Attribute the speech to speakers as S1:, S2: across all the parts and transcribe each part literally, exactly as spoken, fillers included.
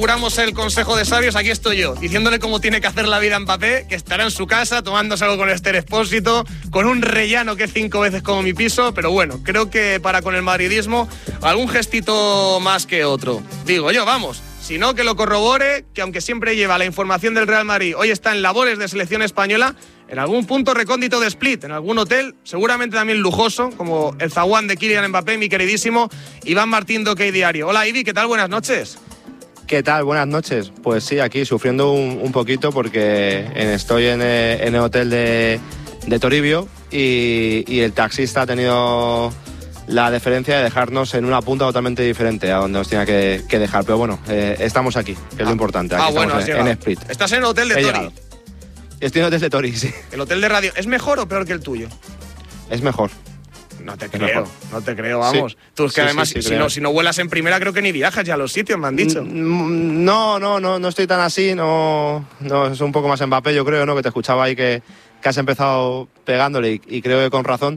S1: Curamos el consejo de sabios, aquí estoy yo, diciéndole cómo tiene que hacer la vida a Mbappé, que estará en su casa tomándose algo con Esther Expósito, con un rellano que es cinco veces como mi piso, pero bueno, creo que para con el madridismo algún gestito más que otro. Digo yo, vamos, si no que lo corrobore, que aunque siempre lleva la información del Real Madrid, hoy está en labores de selección española, en algún punto recóndito de Split, en algún hotel, seguramente también lujoso, como el zaguán de Kylian Mbappé, mi queridísimo Iván Martín de OK Diario. Hola Ivi, ¿qué tal? Buenas noches.
S2: ¿Qué tal? Buenas noches. Pues sí, aquí sufriendo un, un poquito porque en, estoy en el, en el hotel de, de Toribio y, y el taxista ha tenido la deferencia de dejarnos en una punta totalmente diferente a donde nos tenía que, que dejar. Pero bueno, eh, estamos aquí, que es
S1: ah,
S2: lo importante. Aquí
S1: ah,
S2: estamos
S1: bueno,
S2: en, en Split.
S1: Estás en el hotel de He Tori.
S2: Llegado. Estoy en el hotel de Tori, sí.
S1: El hotel de radio. ¿Es mejor o peor que el tuyo?
S2: Es mejor.
S1: No te creo, no te creo, vamos. Sí. Tú es que sí, además, sí, sí, si, no, si no vuelas en primera, creo que ni viajas ya a los sitios, me han dicho.
S2: No, no, no, no estoy tan así, no, no es un poco más Mbappé, yo creo, ¿no? Que te escuchaba ahí que, que has empezado pegándole y, y creo que con razón.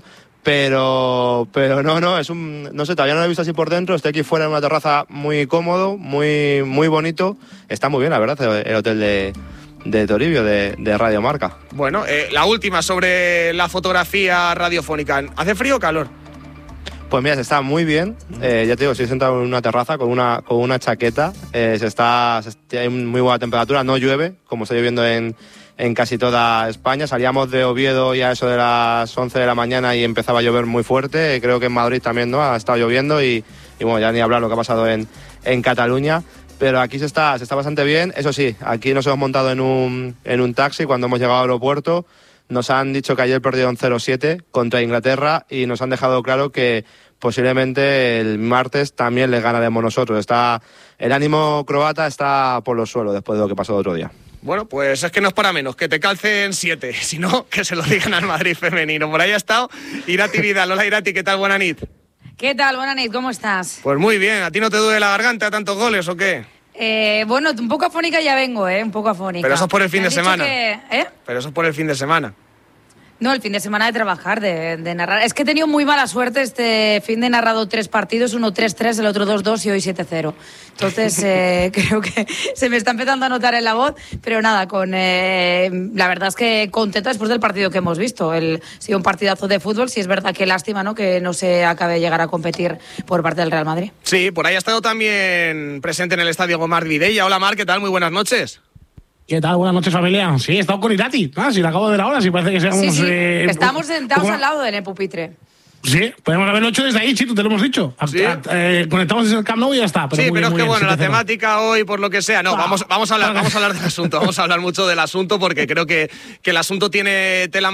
S2: Pero, pero no, no, es un, no sé, todavía no lo he visto así por dentro. Estoy aquí fuera en una terraza muy cómodo, muy, muy bonito. Está muy bien, la verdad, el hotel de... de Toribio, de, de Radio Marca.
S1: Bueno, eh, la última sobre la fotografía radiofónica. ¿Hace frío o calor?
S2: Pues mira, se está muy bien. Eh, ya te digo, estoy sentado en una terraza con una, con una chaqueta. Eh, se está, se, hay muy buena temperatura, no llueve, como está lloviendo en, en casi toda España. Salíamos de Oviedo ya a eso de las once de la mañana y empezaba a llover muy fuerte. Creo que en Madrid también, ¿no? Ha estado lloviendo y, y bueno, ya ni hablar lo que ha pasado en, en Cataluña. Pero aquí se está, se está bastante bien. Eso sí, aquí nos hemos montado en un, en un taxi cuando hemos llegado al aeropuerto. Nos han dicho que ayer perdieron cero siete contra Inglaterra y nos han dejado claro que posiblemente el martes también les ganaremos nosotros. Está, el ánimo croata está por los suelos después de lo que pasó el otro día.
S1: Bueno, pues es que no es para menos, que te calcen siete, si no, que se lo digan al Madrid femenino. Por ahí ha estado Irati Vidal. Hola Irati, ¿qué tal? Buena nit.
S3: ¿Qué tal? Buenas noches, ¿cómo estás?
S1: Pues muy bien, ¿a ti no te duele la garganta tantos goles o qué?
S3: Eh, bueno, un poco afónica ya vengo, ¿eh? Un poco afónica.
S1: Pero eso es por el fin de semana.
S3: Que, ¿eh?
S1: Pero eso es por el fin de semana.
S3: No, el fin de semana de trabajar, de, de narrar. Es que he tenido muy mala suerte este fin de narrado tres partidos, uno tres tres, el otro dos dos y hoy siete cero. Entonces, eh, creo que se me está empezando a notar en la voz, pero nada, con eh, la verdad es que contenta después del partido que hemos visto. El, ha sido un partidazo de fútbol, sí es verdad que lástima, ¿no?, que no se acabe de llegar a competir por parte del Real Madrid.
S1: Sí, por ahí ha estado también presente en el estadio Marc Vidella. Hola Marc, ¿qué tal? Muy buenas noches.
S4: ¿Qué tal? Buenas noches, familia. Sí, he estado con Irati. Ah, si la acabo de ver ahora, si parece que seamos...
S3: Sí, sí.
S1: Eh,
S3: Estamos sentados al lado del pupitre.
S4: Sí, podemos haberlo hecho desde ahí, Chito, te lo hemos dicho.
S1: ¿Sí?
S4: A, a, eh, conectamos desde el Camp Nou y ya está. Pero
S1: sí,
S4: muy
S1: pero
S4: bien,
S1: es que
S4: muy
S1: bueno,
S4: bien,
S1: la temática hoy, por lo que sea, no, ah, vamos, vamos, a hablar, vamos a hablar del asunto, vamos a hablar mucho del asunto porque creo que, que el asunto tiene tela